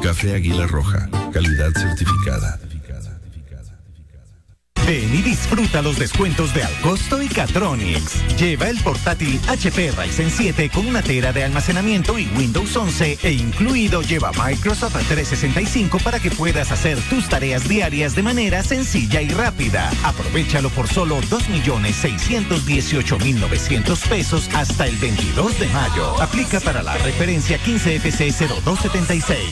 Café Águila Roja, calidad certificada. Ven y disfruta los descuentos de Alcosto y Catronics. Lleva el portátil HP Ryzen 7 con una tera de almacenamiento y Windows 11 e incluido lleva Microsoft 365 para que puedas hacer tus tareas diarias de manera sencilla y rápida. Aprovéchalo por solo 2.618.900 pesos hasta el 22 de mayo. Aplica para la referencia 15FC0276.